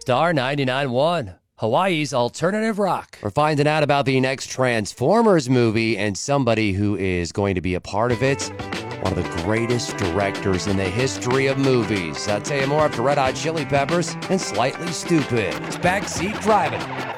Star 99.1, Hawaii's alternative rock. We're finding out about the next Transformers movie and somebody who is going to be a part of it. One of the greatest directors in the history of movies. I'll tell you more after Red Hot Chili Peppers and Slightly Stoopid. It's Backseat Driving.